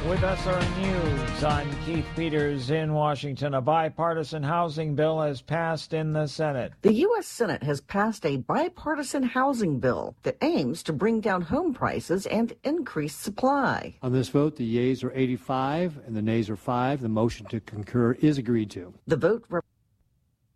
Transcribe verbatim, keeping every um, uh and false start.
With S R N News, I'm Keith Peters in Washington. A bipartisan housing bill has passed in the Senate. The U S Senate has passed a bipartisan housing bill that aims to bring down home prices and increase supply. On this vote, the yeas are eighty-five and the nays are five. The motion to concur is agreed to. The vote represents